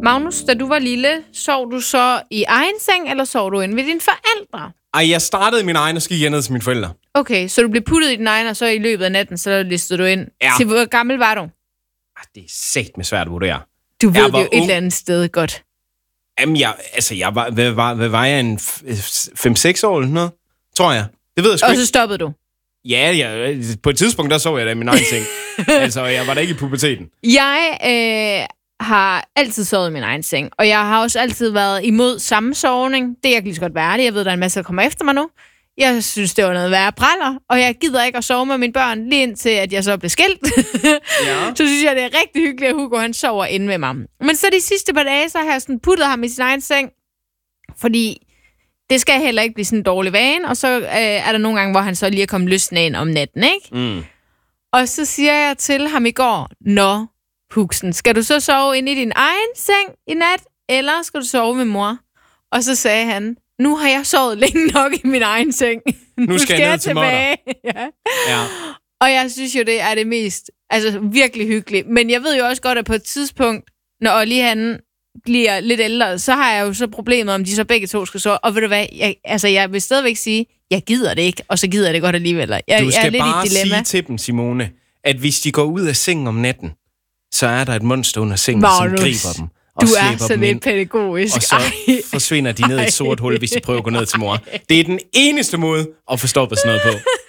Magnus, da du var lille, sov du så i egen seng, eller sov du inde ved dine forældre? Ej, jeg startede min egen, og så gik jeg ned til mine forældre. Okay, så du blev puttet i din egen, og så i løbet af natten, så listede du ind. Ja. Til hvor gammel var du? Det er satme svært at vurdere. Du ved det jo et eller andet sted godt. Jamen, jeg var, hvad var jeg, en 5-6 år eller noget, tror jeg. Det ved jeg sgu Og ikke. så stoppede du? Ja, på et tidspunkt, der sov jeg da i min egen seng. Altså, jeg var da ikke i puberteten. Jeg har altid sovet i min egen seng, og jeg har også altid været imod sammensovning. Det er jeg lige så godt være det. Jeg ved, der er en masse, der kommer efter mig nu. Jeg synes, det var noget værre praller, og jeg gider ikke at sove med mine børn, lige indtil, at jeg så blev skilt. Ja. Så synes jeg, det er rigtig hyggeligt, at Hugo han sover inde med mig. Men så de sidste par dage, så har jeg sådan puttet ham i sin egen seng, fordi det skal heller ikke blive sådan en dårlig vane, og så er der nogle gange, hvor han så lige er kommet løsne ind om natten, ikke? Mm. Og så siger jeg til ham i går, nå, Huxen, skal du så sove inde i din egen seng i nat, eller skal du sove med mor? Og så sagde han, nu har jeg sovet længe nok i min egen seng. Nu skal jeg ned til tilbage. Ja. Og jeg synes jo, det er det mest virkelig hyggeligt. Men jeg ved jo også godt, at på et tidspunkt, når lige han bliver lidt ældre, så har jeg jo så problemet, om de så begge to skal sove. Og ved du hvad, jeg vil stadigvæk sige, jeg gider det ikke, og så gider jeg det godt alligevel. Du skal bare sige til dem, Simone, at hvis de går ud af sengen om natten, så er der et monster under sengen, Magnus, som griber dem. Du er så lidt pædagogisk. Og så forsvinder de ned i et sort hul, hvis de prøver at gå ned til mor. Det er den eneste måde at få stoppet sådan noget på.